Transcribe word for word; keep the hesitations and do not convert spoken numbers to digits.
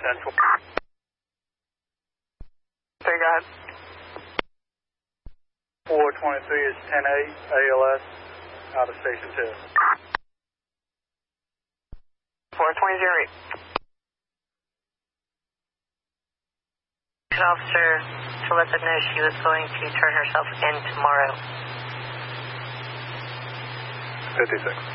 Central. Okay, go ahead. four twenty-three is ten A, A L S, out of Station two. four twenty eight. Officer to let them know she was going to turn herself in tomorrow. fifty-six.